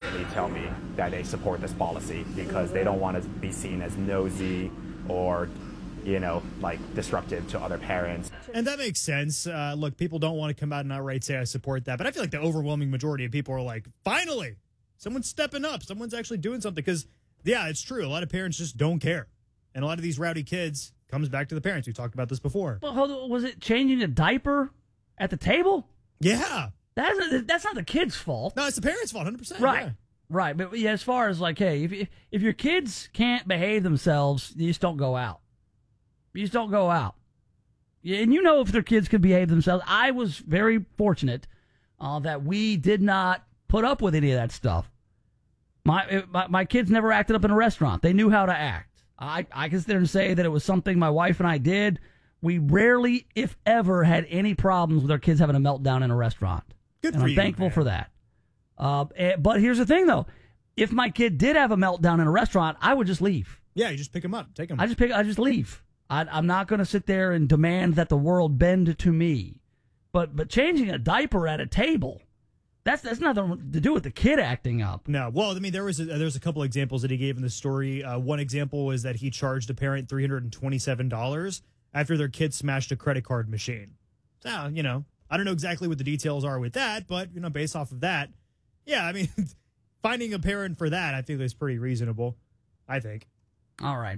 privately tell me that they support this policy because they don't want to be seen as nosy or, like disruptive to other parents. And that makes sense. Look, people don't want to come out and outright say I support that, but I feel like the overwhelming majority of people are like, finally, someone's stepping up. Someone's actually doing something because, yeah, it's true. A lot of parents just don't care. And a lot of these rowdy kids comes back to the parents. We talked about this before. Well, hold on. Was it changing a diaper at the table? Yeah. That's not the kid's fault. No, it's the parents' fault, 100%. Right. Yeah. Right. But yeah, as far as like, hey, if your kids can't behave themselves, you just don't go out. You just don't go out. And if their kids could behave themselves. I was very fortunate that we did not put up with any of that stuff. My kids never acted up in a restaurant. They knew how to act. I can sit there and say that it was something my wife and I did. We rarely, if ever, had any problems with our kids having a meltdown in a restaurant. Good and for I'm you, thankful man. for that. But here's the thing, though. If my kid did have a meltdown in a restaurant, I would just leave. Yeah, you just pick them up. Take them. I just leave. I'm not going to sit there and demand that the world bend to me. But changing a diaper at a table, that's nothing to do with the kid acting up. No. Well, I mean, there's a couple examples that he gave in the story. One example was that he charged a parent $327 after their kid smashed a credit card machine. So, I don't know exactly what the details are with that, but, based off of that, yeah, I mean, finding a parent for that, I think is pretty reasonable, I think. All right.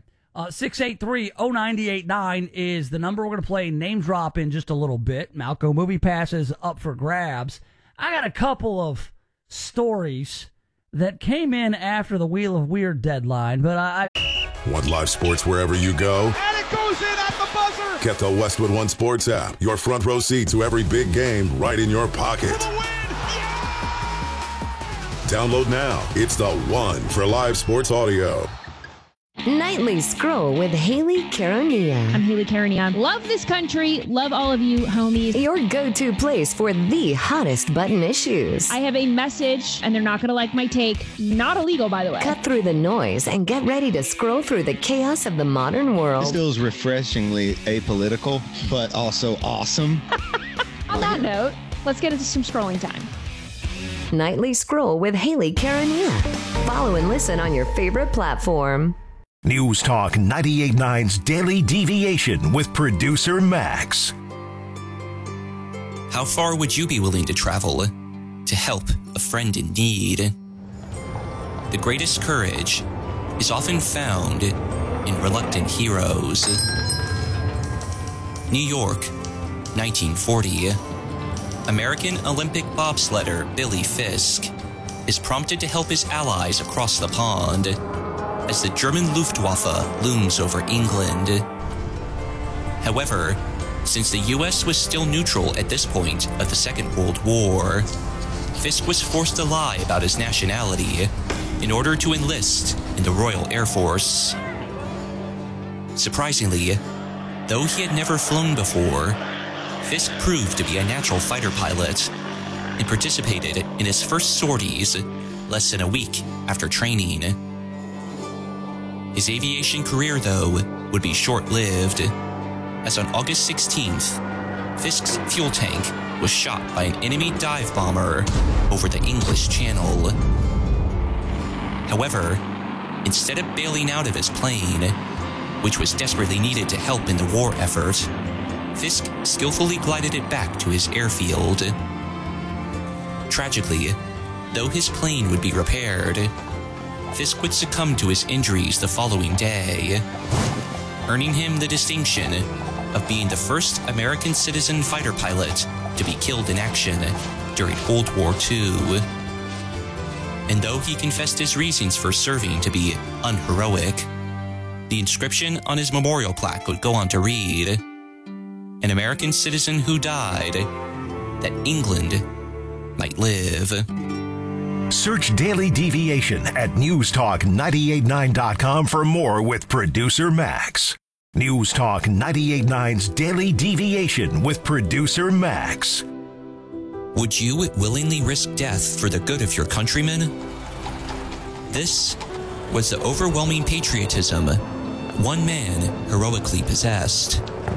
683-0989 is the number. We're going to play Name Drop in just a little bit. Malco Movie Pass is up for grabs. I got a couple of stories that came in after the Wheel of Weird deadline, but I Want live sports wherever you go? And it goes in at the buzzer! Get the Westwood One Sports app. Your front row seat to every big game right in your pocket. For the win! Yeah! Download now. It's the one for live sports audio. Nightly Scroll with Haley Karania. I'm Haley Karania. Love this country. Love all of you, homies. Your go-to place for the hottest button issues. I have a message, and they're not going to like my take. Not illegal, by the way. Cut through the noise and get ready to scroll through the chaos of the modern world. This feels refreshingly apolitical, but also awesome. On that note, let's get into some scrolling time. Nightly Scroll with Haley Karania. Follow and listen on your favorite platform. News Talk 98.9's Daily Deviation with producer Max. How far would you be willing to travel to help a friend in need? The greatest courage is often found in reluctant heroes. New York, 1940. American Olympic bobsledder Billy Fisk is prompted to help his allies across the pond as the German Luftwaffe looms over England. However, since the U.S. was still neutral at this point of the Second World War, Fisk was forced to lie about his nationality in order to enlist in the Royal Air Force. Surprisingly, though he had never flown before, Fisk proved to be a natural fighter pilot and participated in his first sorties less than a week after training. His aviation career, though, would be short-lived, as on August 16th, Fisk's fuel tank was shot by an enemy dive bomber over the English Channel. However, instead of bailing out of his plane, which was desperately needed to help in the war effort, Fisk skillfully glided it back to his airfield. Tragically, though his plane would be repaired, Fisk would succumb to his injuries the following day, earning him the distinction of being the first American citizen fighter pilot to be killed in action during World War II. And though he confessed his reasons for serving to be unheroic, the inscription on his memorial plaque would go on to read, "An American citizen who died that England might live." Search Daily Deviation at newstalk989.com for more with producer Max. News Talk 98.9's Daily Deviation with producer Max. Would you willingly risk death for the good of your countrymen? This was the overwhelming patriotism one man heroically possessed.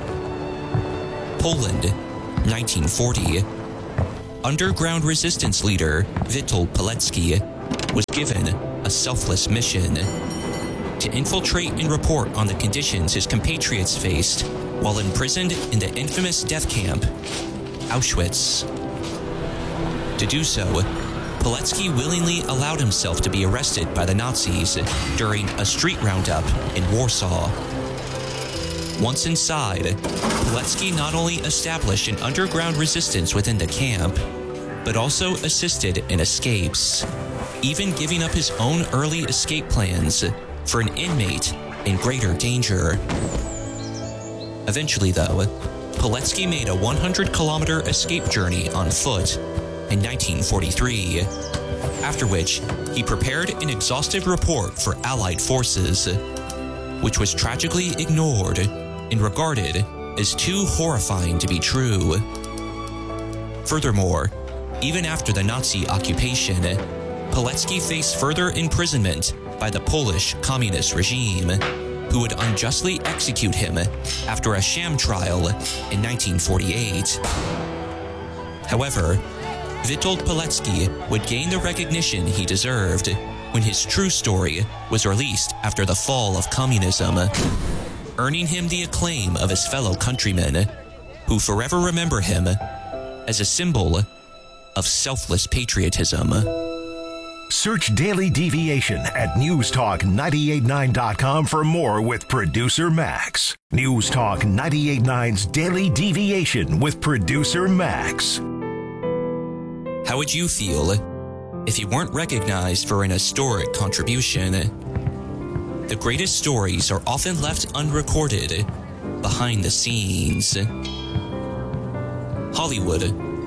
Poland, 1940. Underground resistance leader Witold Pilecki was given a selfless mission: to infiltrate and report on the conditions his compatriots faced while imprisoned in the infamous death camp, Auschwitz. To do so, Pilecki willingly allowed himself to be arrested by the Nazis during a street roundup in Warsaw. Once inside, Pilecki not only established an underground resistance within the camp, but also assisted in escapes, even giving up his own early escape plans for an inmate in greater danger. Eventually, though, Pilecki made a 100-kilometer escape journey on foot in 1943, after which he prepared an exhaustive report for Allied forces, which was tragically ignored and regarded as too horrifying to be true. Furthermore, even after the Nazi occupation, Pilecki faced further imprisonment by the Polish communist regime, who would unjustly execute him after a sham trial in 1948. However, Witold Pilecki would gain the recognition he deserved when his true story was released after the fall of communism, earning him the acclaim of his fellow countrymen, who forever remember him as a symbol of selfless patriotism. Search Daily Deviation at newstalk989.com for more with producer Max. News Talk 98.9's Daily Deviation with producer Max. How would you feel if you weren't recognized for an historic contribution? The greatest stories are often left unrecorded behind the scenes. Hollywood,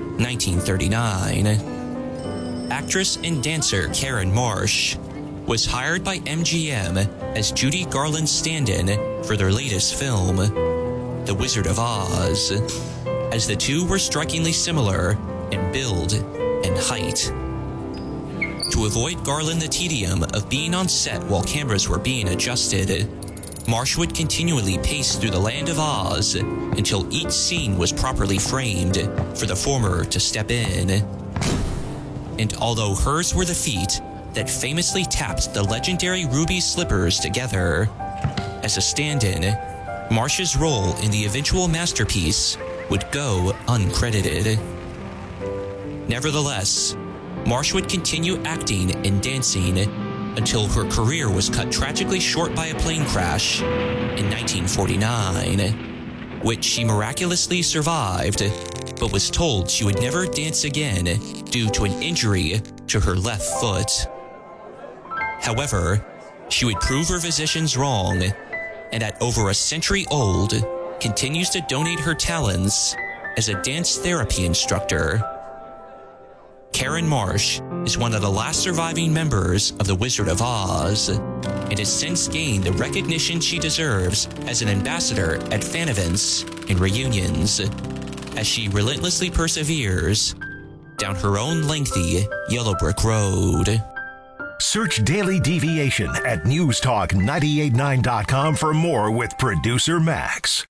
1939. Actress and dancer Karen Marsh was hired by MGM as Judy Garland's stand-in for their latest film, The Wizard of Oz, as the two were strikingly similar in build and height. To avoid Garland the tedium of being on set while cameras were being adjusted, Marsh would continually pace through the land of Oz until each scene was properly framed for the former to step in. And although hers were the feet that famously tapped the legendary ruby slippers together, as a stand-in, Marsh's role in the eventual masterpiece would go uncredited. Nevertheless, Marsh would continue acting and dancing until her career was cut tragically short by a plane crash in 1949, which she miraculously survived, but was told she would never dance again due to an injury to her left foot. However, she would prove her physicians wrong, and at over a century old, continues to donate her talents as a dance therapy instructor. Karen Marsh is one of the last surviving members of the Wizard of Oz, and has since gained the recognition she deserves as an ambassador at fan events and reunions, as she relentlessly perseveres down her own lengthy yellow brick road. Search Daily Deviation at newstalk989.com for more with producer Max.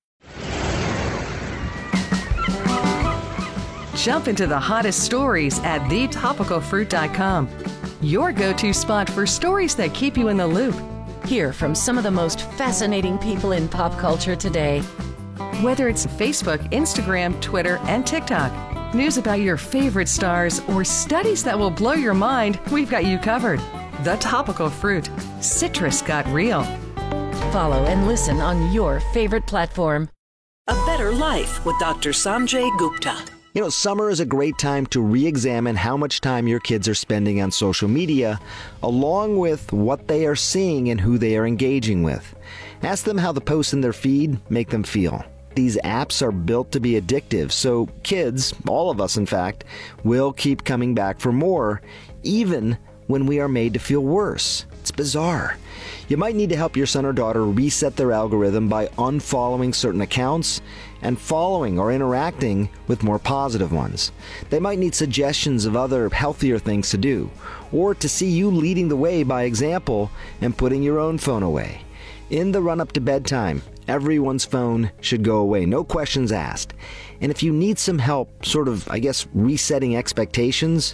Jump into the hottest stories at thetopicalfruit.com. Your go-to spot for stories that keep you in the loop. Hear from some of the most fascinating people in pop culture today. Whether it's Facebook, Instagram, Twitter, and TikTok, news about your favorite stars, or studies that will blow your mind, we've got you covered. The Topical Fruit. Citrus got real. Follow and listen on your favorite platform. A Better Life with Dr. Sanjay Gupta. You know, summer is a great time to re-examine how much time your kids are spending on social media, along with what they are seeing and who they are engaging with. Ask them how the posts in their feed make them feel. These apps are built to be addictive, so kids, all of us in fact, will keep coming back for more, even when we are made to feel worse. It's bizarre. You might need to help your son or daughter reset their algorithm by unfollowing certain accounts and following or interacting with more positive ones. They might need suggestions of other healthier things to do, or to see you leading the way by example and putting your own phone away. In the run-up to bedtime, everyone's phone should go away, no questions asked. And if you need some help, resetting expectations,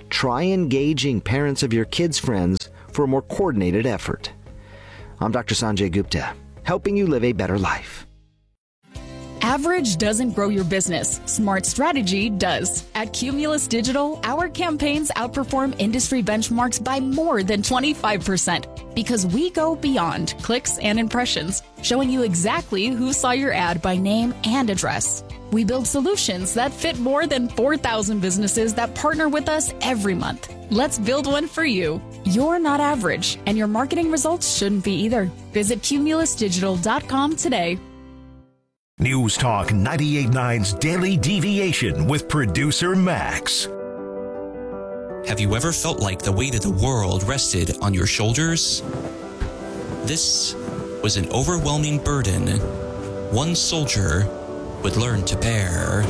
try engaging parents of your kids' friends for a more coordinated effort. I'm Dr. Sanjay Gupta, helping you live a better life. Average doesn't grow your business. Smart strategy does. At Cumulus Digital, our campaigns outperform industry benchmarks by more than 25% because we go beyond clicks and impressions, showing you exactly who saw your ad by name and address. We build solutions that fit more than 4,000 businesses that partner with us every month. Let's build one for you. You're not average, and your marketing results shouldn't be either. Visit cumulusdigital.com today. News Talk 98.9's Daily Deviation with producer Max. Have you ever felt like the weight of the world rested on your shoulders? This was an overwhelming burden one soldier would learn to bear.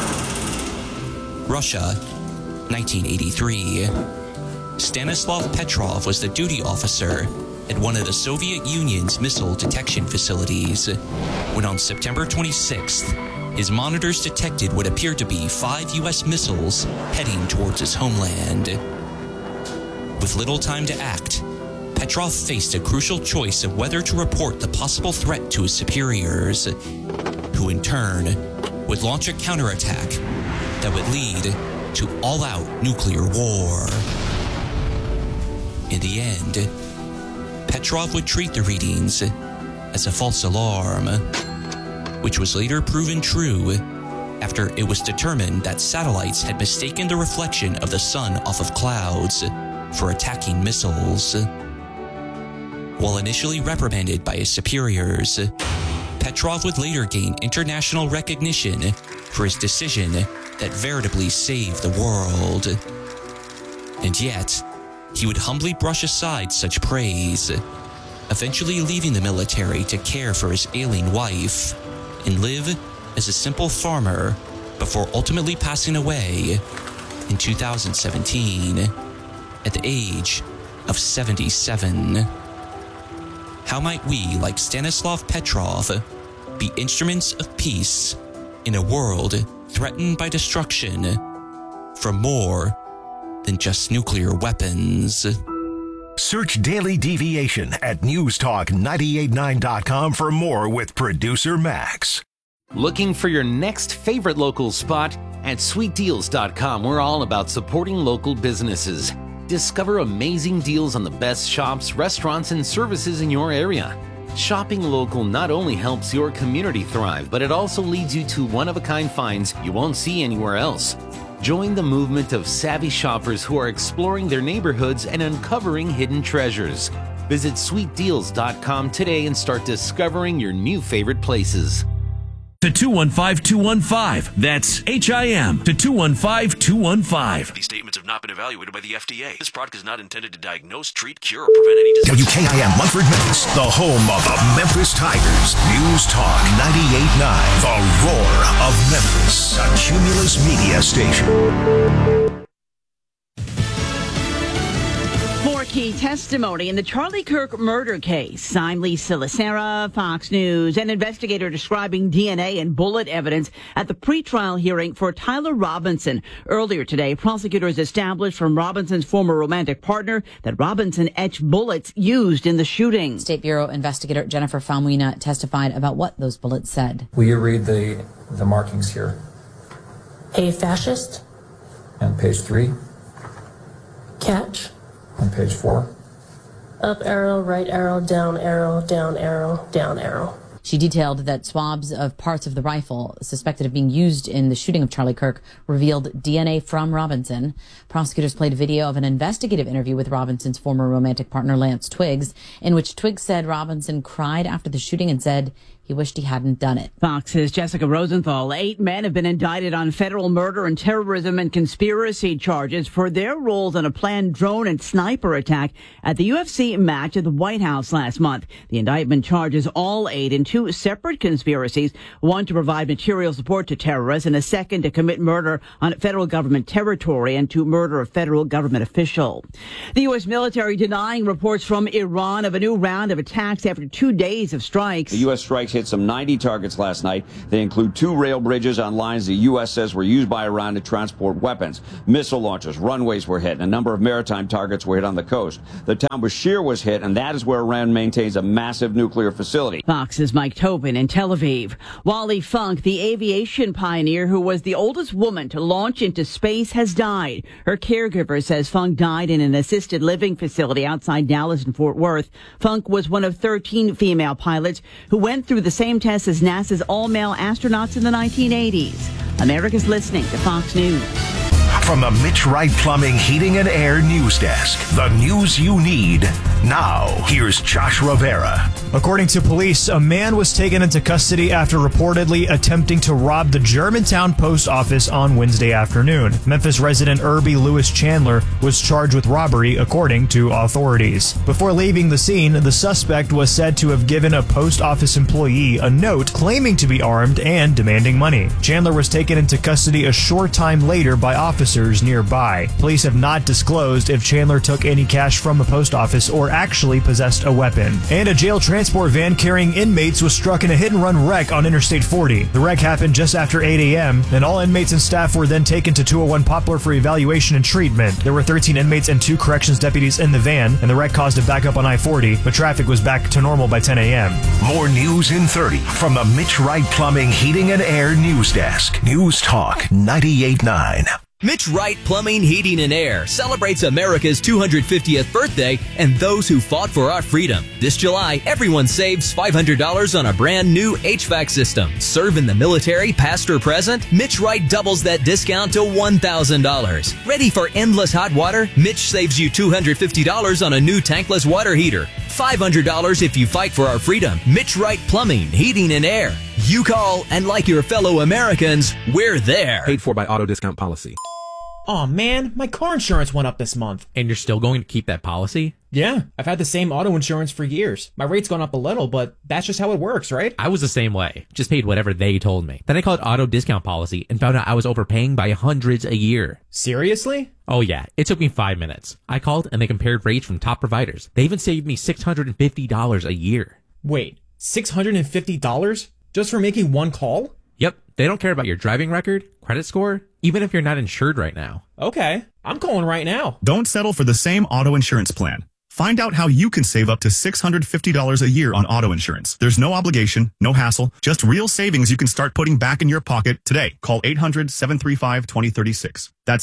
Russia, 1983. Stanislav Petrov was the duty officer at one of the Soviet Union's missile detection facilities when on September 26th, his monitors detected what appeared to be 5 U.S. missiles heading towards his homeland. With little time to act, Petrov faced a crucial choice of whether to report the possible threat to his superiors, who in turn would launch a counterattack that would lead to all-out nuclear war. In the end, Petrov would treat the readings as a false alarm, which was later proven true after it was determined that satellites had mistaken the reflection of the sun off of clouds for attacking missiles. While initially reprimanded by his superiors, Petrov would later gain international recognition for his decision that veritably saved the world. And yet, he would humbly brush aside such praise, eventually leaving the military to care for his ailing wife and live as a simple farmer before ultimately passing away in 2017 at the age of 77. How might we, like Stanislav Petrov, be instruments of peace in a world threatened by destruction from more than just nuclear weapons? Search Daily Deviation at newstalk989.com for more with producer Max. Looking for your next favorite local spot? At sweetdeals.com, we're all about supporting local businesses. Discover amazing deals on the best shops, restaurants, and services in your area. Shopping local not only helps your community thrive, but it also leads you to one-of-a-kind finds you won't see anywhere else. Join the movement of savvy shoppers who are exploring their neighborhoods and uncovering hidden treasures. Visit sweetdeals.com today and start discovering your new favorite places. To 215-215. That's HIM to 215-215. These statements have not been evaluated by the FDA. This product is not intended to diagnose, treat, cure, or prevent any disease. WKIM Munford, Memphis, the home of the Memphis Tigers. News Talk 98.9, the roar of Memphis, a Cumulus media station. For key testimony in the Charlie Kirk murder case, I'm Lisa Lacera, Fox News. An investigator describing DNA and bullet evidence at the pretrial hearing for Tyler Robinson. Earlier today, prosecutors established from Robinson's former romantic partner that Robinson etched bullets used in the shooting. State Bureau investigator Jennifer Falmuina testified about what those bullets said. Will you read the markings here? A fascist. And page 3. Catch. On page 4. Up arrow, right arrow, down arrow, down arrow, down arrow. She detailed that swabs of parts of the rifle suspected of being used in the shooting of Charlie Kirk revealed DNA from Robinson. Prosecutors played a video of an investigative interview with Robinson's former romantic partner, Lance Twiggs, in which Twiggs said Robinson cried after the shooting and said he wished he hadn't done it. Fox's Jessica Rosenthal. 8 men have been indicted on federal murder and terrorism and conspiracy charges for their roles in a planned drone and sniper attack at the UFC match at the White House last month. The indictment charges all 8 in 2 separate conspiracies, one to provide material support to terrorists and a second to commit murder on federal government territory and to murder a federal government official. The U.S. military denying reports from Iran of a new round of attacks after 2 days of strikes. The U.S. strikes hit some 90 targets last night. They include 2 rail bridges on lines the U.S. says were used by Iran to transport weapons. Missile launchers, runways were hit, and a number of maritime targets were hit on the coast. The town Bushehr was hit, and that is where Iran maintains a massive nuclear facility. Fox's Mike Tobin in Tel Aviv. Wally Funk, the aviation pioneer who was the oldest woman to launch into space, has died. Her caregiver says Funk died in an assisted living facility outside Dallas and Fort Worth. Funk was one of 13 female pilots who went through the same test as NASA's all-male astronauts in the 1980s. America's listening to Fox News. From the Mitch Wright Plumbing, Heating and Air News Desk, the news you need now. Here's Josh Rivera. According to police, a man was taken into custody after reportedly attempting to rob the Germantown post office on Wednesday afternoon. Memphis resident Irby Lewis Chandler was charged with robbery, according to authorities. Before leaving the scene, the suspect was said to have given a post office employee a note claiming to be armed and demanding money. Chandler was taken into custody a short time later by officers nearby. Police have not disclosed if Chandler took any cash from the post office or actually possessed a weapon. And a jail transport van carrying inmates was struck in a hit-and-run wreck on Interstate 40. The wreck happened just after 8 a.m., and all inmates and staff were then taken to 201 Poplar for evaluation and treatment. There were 13 inmates and 2 corrections deputies in the van, and the wreck caused a backup on I-40, but traffic was back to normal by 10 a.m. More news in 30 from the Mitch Wright Plumbing, Heating and Air News Desk. News Talk 98.9. Mitch Wright Plumbing, Heating and Air celebrates America's 250th birthday and those who fought for our freedom. This July, everyone saves $500 on a brand new HVAC system. Serve in the military, past or present? Mitch Wright doubles that discount to $1,000. Ready for endless hot water? Mitch saves you $250 on a new tankless water heater. $500 if you fight for our freedom. Mitch Wright Plumbing, Heating and Air. You call, and like your fellow Americans, we're there. Paid for by Auto Discount Policy. Aw, man, my car insurance went up this month. And you're still going to keep that policy? Yeah, I've had the same auto insurance for years. My rate's gone up a little, but that's just how it works, right? I was the same way. Just paid whatever they told me. Then I called Auto Discount Policy and found out I was overpaying by hundreds a year. Seriously? Oh yeah, it took me 5 minutes. I called and they compared rates from top providers. They even saved me $650 a year. Wait, $650? Just for making one call? Yep, they don't care about your driving record, credit score, even if you're not insured right now. Okay, I'm calling right now. Don't settle for the same auto insurance plan. Find out how you can save up to $650 a year on auto insurance. There's no obligation, no hassle, just real savings you can start putting back in your pocket today. Call 800-735-2036. That's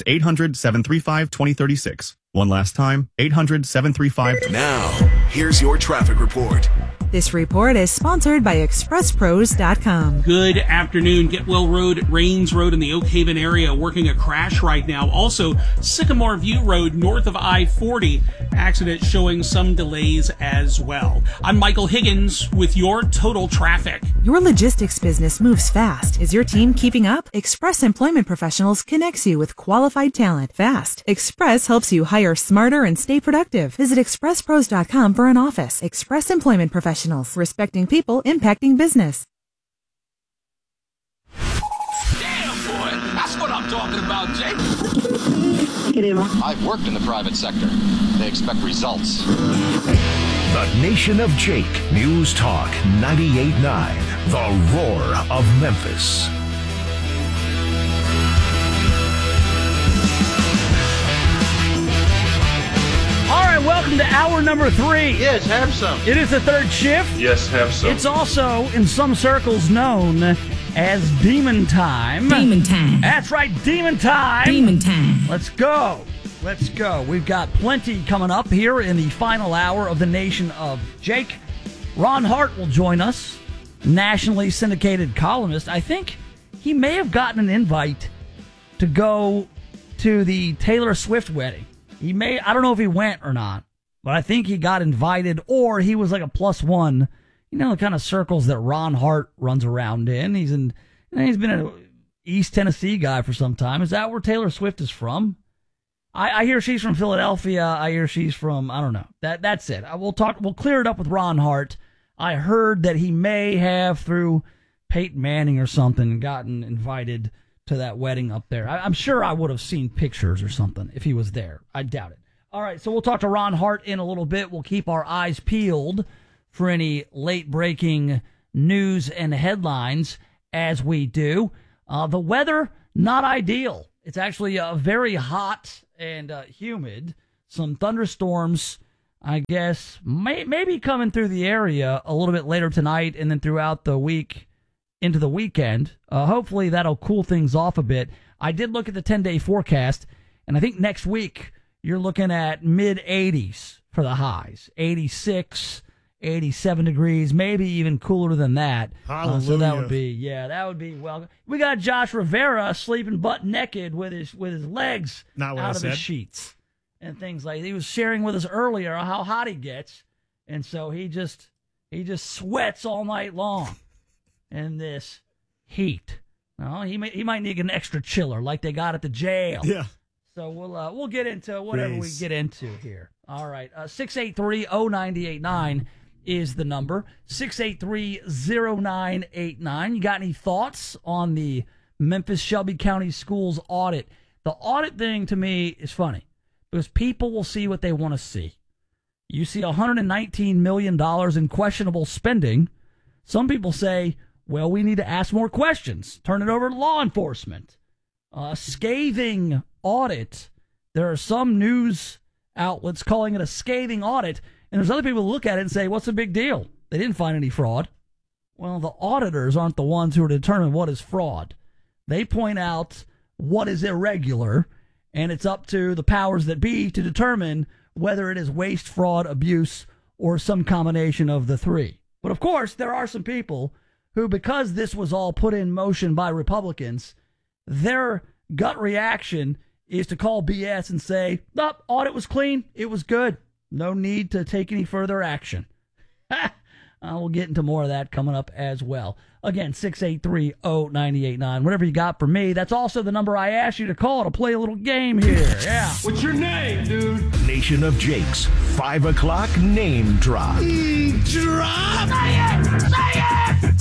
800-735-2036. One last time, 800-735. Now, here's your traffic report. This report is sponsored by ExpressPros.com. Good afternoon. Getwell Road, Rains Road in the Oak Haven area working a crash right now. Also, Sycamore View Road north of I-40. Accident showing some delays as well. I'm Michael Higgins with your total traffic. Your logistics business moves fast. Is your team keeping up? Express Employment Professionals connects you with qualified talent fast. Express helps you hire smarter and stay productive. Visit ExpressPros.com for an office. Express Employment Professionals. Respecting people, impacting business. Damn, boy. That's what I'm talking about, Jake. I've worked in the private sector. They expect results. The Nation of Jake. News Talk 98.9. The Roar of Memphis. All right, welcome to hour number 3. Yes, have some. It is the third shift. Yes, have some. It's also, in some circles, known as Demon Time. Demon Time. That's right, Demon Time. Demon Time. Let's go. Let's go. We've got plenty coming up here in the final hour of the Nation of Jake. Ron Hart will join us, nationally syndicated columnist. I think he may have gotten an invite to go to the Taylor Swift wedding. He may, I don't know if he went or not, but I think he got invited, or he was like a +1. You know, the kind of circles that Ron Hart runs around in. He's been an East Tennessee guy for some time. Is that where Taylor Swift is from? I hear she's from Philadelphia. I hear she's from, I don't know. That's it. We'll clear it up with Ron Hart. I heard that he may have, through Peyton Manning or something, gotten invited to that wedding up there. I'm sure I would have seen pictures or something if he was there. I doubt it. All right, so we'll talk to Ron Hart in a little bit. We'll keep our eyes peeled for any late-breaking news and headlines as we do. The weather, not ideal. It's actually very hot and humid. Some thunderstorms, I guess, maybe coming through the area a little bit later tonight and then throughout the week into the weekend. Hopefully that'll cool things off a bit. I did look at the 10-day forecast, and I think next week you're looking at mid-80s for the highs. 86, 87 degrees, maybe even cooler than that. So that would be well. We got Josh Rivera sleeping butt naked with his legs out of his sheets and things like that. He was sharing with us earlier how hot he gets, and so he just sweats all night long in this heat. No, he might need an extra chiller like they got at the jail. Yeah. So we'll get into whatever we get into here. All right, 683-0989 is the number. 683-0989. You got any thoughts on the Memphis Shelby County Schools audit? The audit thing to me is funny because people will see what they want to see. You see $119 million in questionable spending. Some people say, well, we need to ask more questions. Turn it over to law enforcement. Scathing audit. There are some news outlets calling it a scathing audit, and there's other people who look at it and say, what's the big deal? They didn't find any fraud. Well, the auditors aren't the ones who are determining what is fraud. They point out what is irregular, and it's up to the powers that be to determine whether it is waste, fraud, abuse, or some combination of the three. But, of course, there are some people who, because this was all put in motion by Republicans, their gut reaction is to call BS and say, nope, audit was clean, it was good, no need to take any further action. We'll get into more of that coming up as well. Again, 683-0989, whatever you got for me. That's also the number I asked you to call to play a little game here. Yeah. What's your name, dude? Nation of Jake's 5 o'clock name drop. Drop! Say it!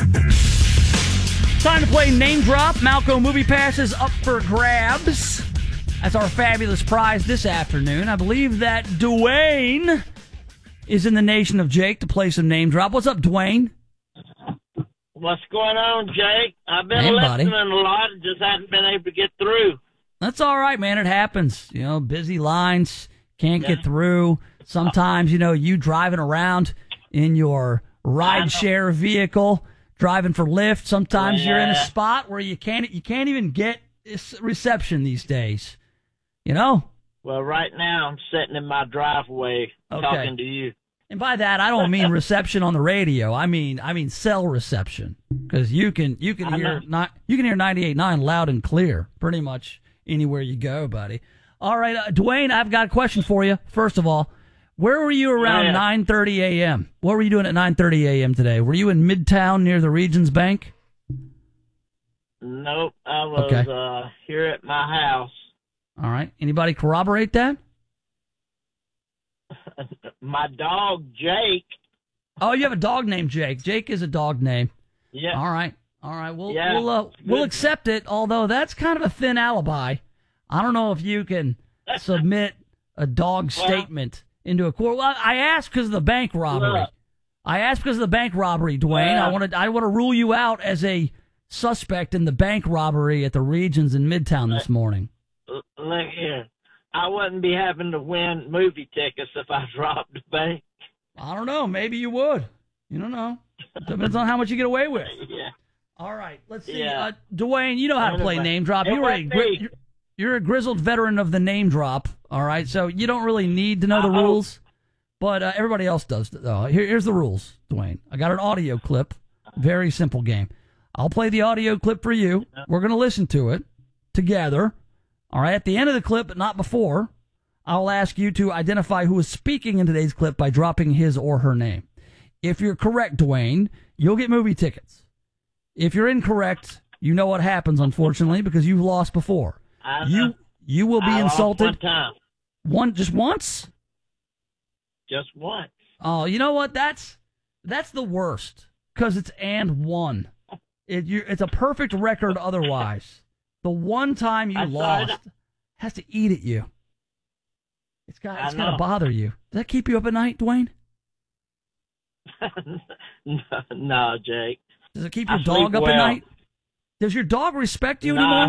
Time to play Name Drop. Malco Movie Pass is up for grabs. That's our fabulous prize this afternoon. I believe that Dwayne is in the Nation of Jake to play some Name Drop. What's up, Dwayne? What's going on, Jake? I've been listening a lot, just haven't been able to get through. That's all right, man. It happens. You know, busy lines, can't get through. Sometimes, you driving around in your ride-share vehicle, driving for Lyft. Sometimes you're in a spot where you can't even get reception these days. Well, right now I'm sitting in my driveway talking to you. And by that, I don't mean reception on the radio. I mean cell reception, because you can hear 98.9 loud and clear pretty much anywhere you go, buddy. All right, Dwayne, I've got a question for you. First of all, where were you around 9:30 a.m.? What were you doing at 9:30 a.m. today? Were you in Midtown near the Regions Bank? Nope, I was here at my house. All right. Anybody corroborate that? My dog, Jake. Oh, you have a dog named Jake. Jake is a dog name. Yeah. All right. We'll accept it, although that's kind of a thin alibi. I don't know if you can submit a dog statement into a court. Well, I asked because of the bank robbery. Dwayne. I want to rule you out as a suspect in the bank robbery at the Regions in Midtown this morning. Look here. I wouldn't be having to win movie tickets if I robbed the bank. I don't know. Maybe you would. You don't know. Depends on how much you get away with. Yeah. All right. Let's see. Dwayne, you know how to play Name Drop. You're a grizzled veteran of the Name Drop. All right. So you don't really need to know the rules, but everybody else does. Here's the rules, Dwayne. I got an audio clip. Very simple game. I'll play the audio clip for you. We're going to listen to it together. All right, at the end of the clip, but not before, I'll ask you to identify who is speaking in today's clip by dropping his or her name. If you're correct, Dwayne, you'll get movie tickets. If you're incorrect, you know what happens, unfortunately, because you've lost before. You will be insulted. One time. Just once? Just once. Oh, you know what? That's the worst, because it's and one. It's a perfect record otherwise. The one time you lost has to eat at you. It's got to bother you. Does that keep you up at night, Dwayne? No, Jake. Does it keep your dog up at night? Does your dog respect you anymore?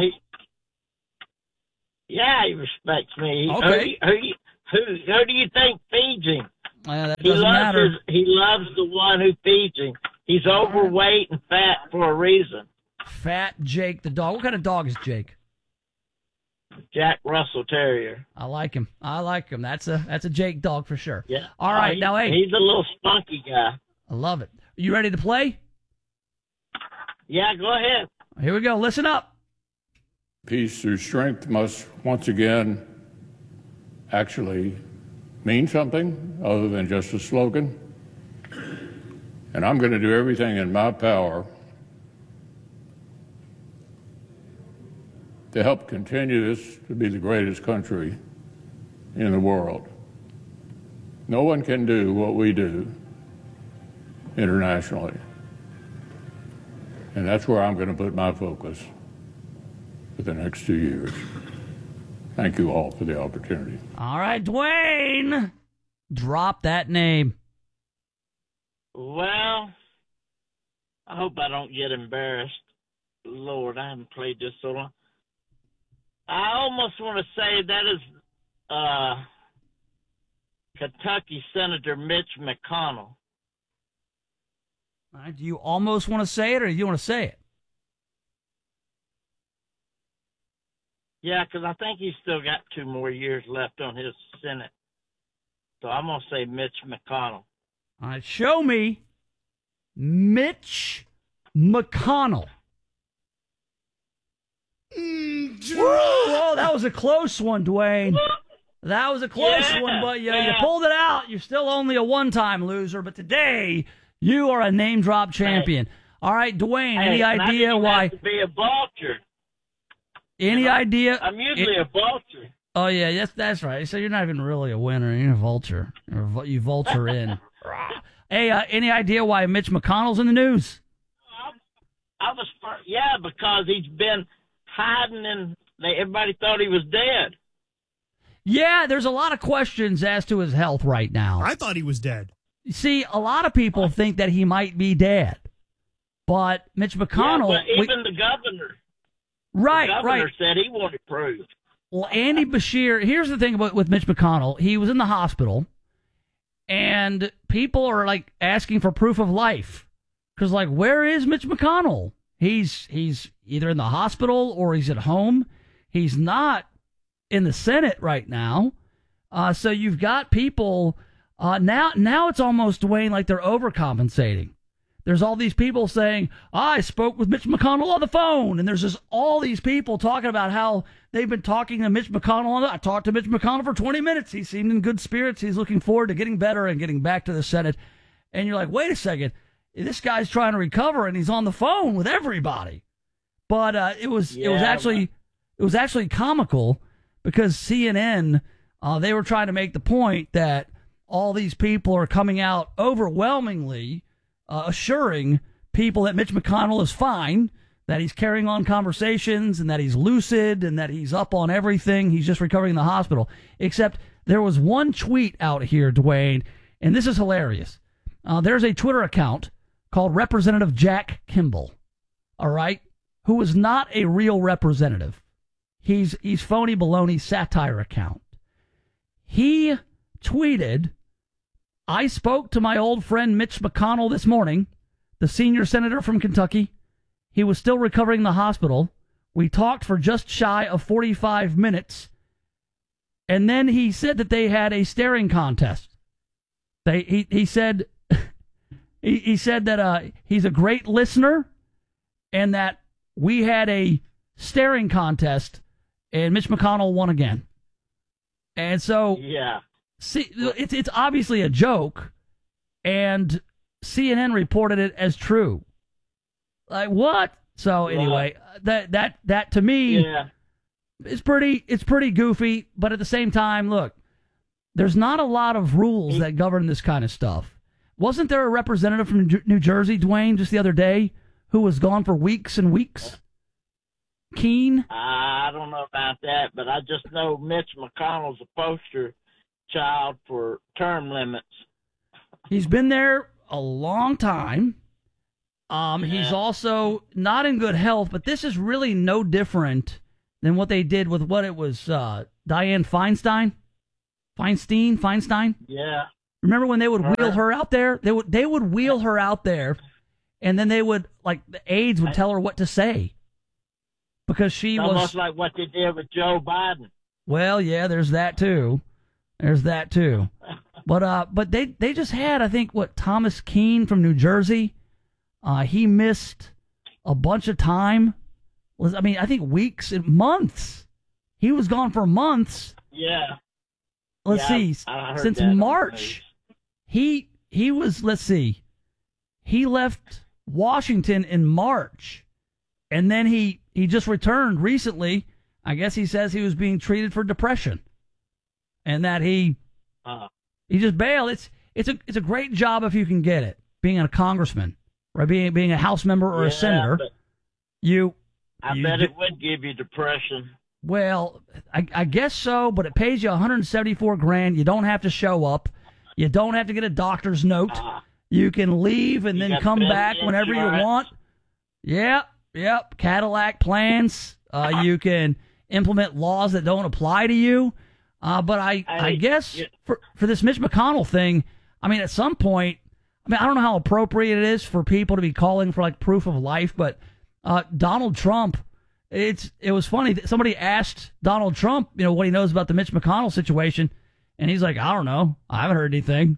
He respects me. Okay. Who do you think feeds him? That doesn't matter. He loves the one who feeds him. He's overweight and fat for a reason. Fat Jake the dog. What kind of dog is Jake? Jack Russell Terrier. I like him. That's a Jake dog for sure. Yeah. All right, now hey, he's a little spunky guy. I love it. You ready to play? Yeah, go ahead. Here we go. Listen up. Peace through strength must once again actually mean something other than just a slogan. And I'm going to do everything in my power to help continue this to be the greatest country in the world. No one can do what we do internationally. And that's where I'm going to put my focus for the next 2 years. Thank you all for the opportunity. All right, Dwayne, drop that name. Well, I hope I don't get embarrassed. Lord, I haven't played this so long. I almost want to say that is Kentucky Senator Mitch McConnell. All right, do you almost want to say it, or do you want to say it? Yeah, because I think he's still got 2 more years left on his Senate. So I'm going to say Mitch McConnell. All right, show me Mitch McConnell. Whoa, that was a close one, Dwayne. That was a close one, but you pulled it out. You're still only a one-time loser, but today you are a name-drop champion. All right, Dwayne, any idea why? Have to be a vulture. Any idea? I'm usually a vulture. Oh, yeah, that's right. So you're not even really a winner. You're a vulture. You vulture in. Hey, any idea why Mitch McConnell's in the news? Because he's been hiding and everybody thought he was dead. Yeah, there's a lot of questions as to his health right now. I thought he was dead. See, a lot of people think that he might be dead. But Mitch McConnell... Yeah, but even the governor... Right, the governor said he wanted proof. Well, Andy Beshear, here's the thing with Mitch McConnell. He was in the hospital, and people are, asking for proof of life. Because, where is Mitch McConnell? He's either in the hospital or he's at home. He's not in the Senate right now. So you've got people... now it's almost, Dwayne, like they're overcompensating. There's all these people saying, I spoke with Mitch McConnell on the phone. And there's just all these people talking about how they've been talking to Mitch McConnell. I talked to Mitch McConnell for 20 minutes. He seemed in good spirits. He's looking forward to getting better and getting back to the Senate. And you're like, wait a second. This guy's trying to recover and he's on the phone with everybody. But it was actually comical because CNN, they were trying to make the point that all these people are coming out overwhelmingly assuring people that Mitch McConnell is fine, that he's carrying on conversations and that he's lucid and that he's up on everything. He's just recovering in the hospital. Except there was one tweet out here, Dwayne, and this is hilarious. There's a Twitter account called Representative Jack Kimball, all right, who is not a real representative. He's phony baloney satire account. He tweeted, I spoke to my old friend Mitch McConnell this morning, the senior senator from Kentucky. He was still recovering in the hospital. We talked for just shy of 45 minutes. And then he said that they had a staring contest. He said he said that he's a great listener and that we had a staring contest and Mitch McConnell won again. And so see, it's obviously a joke, and CNN reported it as true. Like what? So anyway, that to me is pretty goofy. But at the same time, look, there's not a lot of rules that govern this kind of stuff. Wasn't there a representative from New Jersey, Dwayne, just the other day, who was gone for weeks and weeks? Keene? I don't know about that, but I just know Mitch McConnell's a poster child for term limits. He's been there a long time. He's also not in good health, but this is really no different than what they did with what it was, Dianne Feinstein? Feinstein? Yeah. Remember when they would wheel her out there? They would wheel her out there, and then they would, like, the aides would tell her what to say. Because she was... Almost like what they did with Joe Biden. Well, yeah, there's that too. But they just had, I think, Thomas Keene from New Jersey. He missed a bunch of time. I mean, I think weeks and months. He was gone for months. Yeah. Let's see. Since March, he was. Let's see. He left Washington in March, and then he just returned recently. I guess he says he was being treated for depression, and that he just bailed. It's a great job if you can get it, being a congressman or being a House member or a senator. I bet it would give you depression. Well, I guess so, but it pays you $174,000. You don't have to show up. You don't have to get a doctor's note. You can leave and then come back whenever you want. Yep. Cadillac plans. You can implement laws that don't apply to you. But I guess for this Mitch McConnell thing, I mean, at some point, I don't know how appropriate it is for people to be calling for like proof of life, but Donald Trump, it was funny. Somebody asked Donald Trump, what he knows about the Mitch McConnell situation, and he's like, I don't know. I haven't heard anything.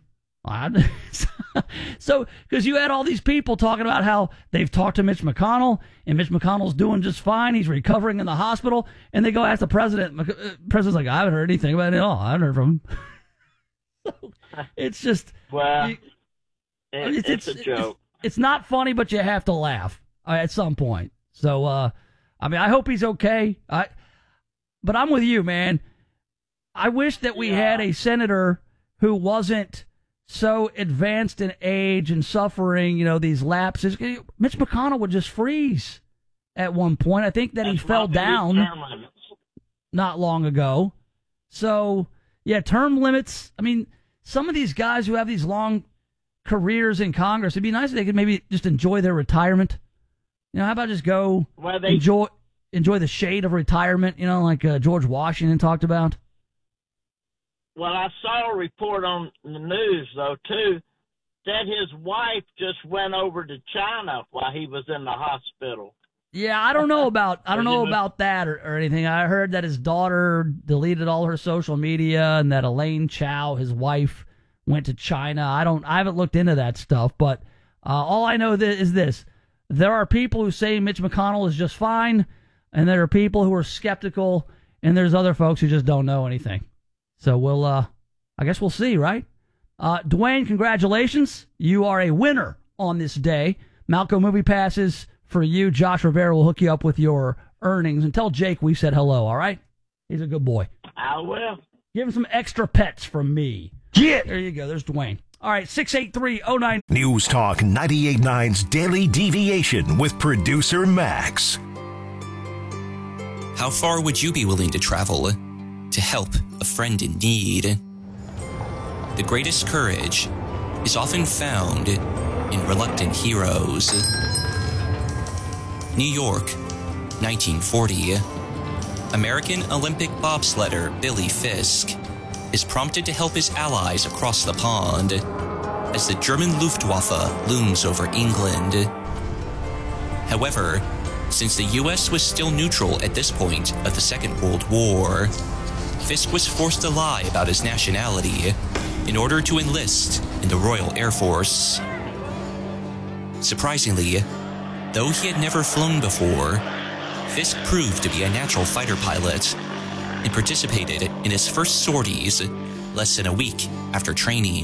So, because you had all these people talking about how they've talked to Mitch McConnell, and Mitch McConnell's doing just fine. He's recovering in the hospital, and they go ask the president. The president's like, I haven't heard anything about it at all. I haven't heard from him. So, it's just... Well, it's a joke. It's not funny, but you have to laugh at some point. So, I hope he's okay. But I'm with you, man. I wish that we had a senator who wasn't so advanced in age and suffering, these lapses. Mitch McConnell would just freeze at one point. I think that he fell down not long ago. So, yeah, term limits. I mean, some of these guys who have these long careers in Congress, it'd be nice if they could maybe just enjoy their retirement. How about just go enjoy the shade of retirement, like George Washington talked about? Well, I saw a report on the news, though, too, that his wife just went over to China while he was in the hospital. Yeah, I don't know about that or anything. I heard that his daughter deleted all her social media and that Elaine Chao, his wife, went to China. I haven't looked into that stuff, but all I know is this. There are people who say Mitch McConnell is just fine, and there are people who are skeptical, and there's other folks who just don't know anything. So I guess we'll see, right? Dwayne, congratulations. You are a winner on this day. Malco Movie Passes for you. Josh Rivera will hook you up with your earnings. And tell Jake we said hello, all right? He's a good boy. I will. Give him some extra pets from me. Yeah. There you go. There's Dwayne. All right, 68309. News Talk 98.9's Daily Deviation with producer Max. How far would you be willing to travel to help a friend in need? The greatest courage is often found in reluctant heroes. New York, 1940. American Olympic bobsledder Billy Fisk is prompted to help his allies across the pond as the German Luftwaffe looms over England. However, since the U.S. was still neutral at this point of the Second World War, Fisk was forced to lie about his nationality in order to enlist in the Royal Air Force. Surprisingly, though he had never flown before, Fisk proved to be a natural fighter pilot and participated in his first sorties less than a week after training.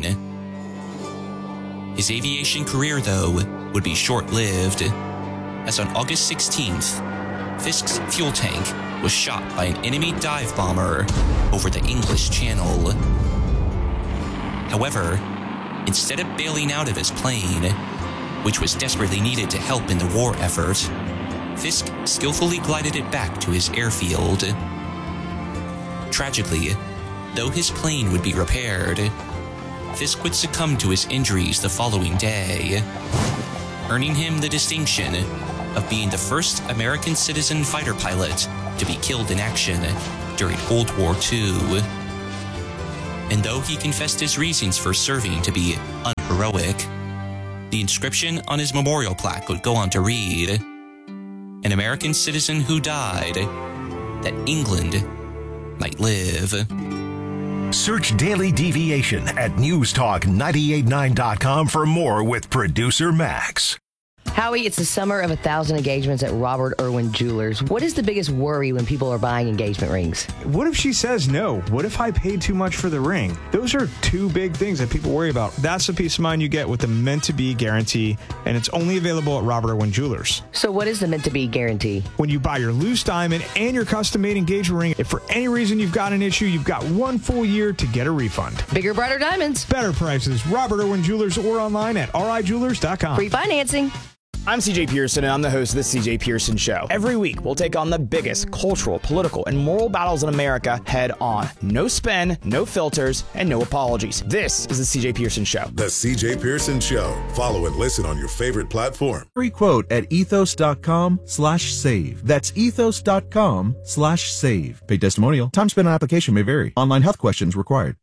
His aviation career, though, would be short-lived, as on August 16th, Fisk's fuel tank was shot by an enemy dive bomber over the English Channel. However, instead of bailing out of his plane, which was desperately needed to help in the war effort, Fisk skillfully glided it back to his airfield. Tragically, though his plane would be repaired, Fisk would succumb to his injuries the following day, earning him the distinction of being the first American citizen fighter pilot to be killed in action during World War II. And though he confessed his reasons for serving to be unheroic, the inscription on his memorial plaque would go on to read, "An American citizen who died that England might live." Search Daily Deviation at newstalk989.com for more with producer Max. Howie, it's the summer of 1,000 engagements at Robert Irwin Jewelers. What is the biggest worry when people are buying engagement rings? What if she says no? What if I paid too much for the ring? Those are two big things that people worry about. That's the peace of mind you get with the meant-to-be guarantee, and it's only available at Robert Irwin Jewelers. So what is the meant-to-be guarantee? When you buy your loose diamond and your custom-made engagement ring, if for any reason you've got an issue, you've got 1 full year to get a refund. Bigger, brighter diamonds. Better prices. Robert Irwin Jewelers or online at rijewelers.com. Free financing. I'm CJ Pearson, and I'm the host of The CJ Pearson Show. Every week, we'll take on the biggest cultural, political, and moral battles in America head on. No spin, no filters, and no apologies. This is The CJ Pearson Show. The CJ Pearson Show. Follow and listen on your favorite platform. Free quote at ethos.com/save. That's ethos.com/save. Paid testimonial. Time spent on application may vary. Online health questions required.